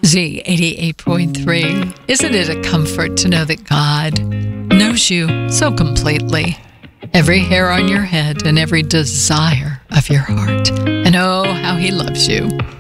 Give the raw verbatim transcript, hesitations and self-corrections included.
Z eighty-eight point three. Isn't it a comfort to know that God knows you so completely? Every hair on your head and every desire of your heart. And oh, how he loves you.